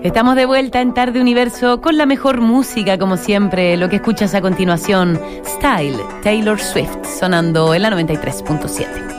Estamos de vuelta en Tarde Universo con la mejor música, como siempre. Lo que escuchas a continuación, Style, Taylor Swift, sonando en la 93.7.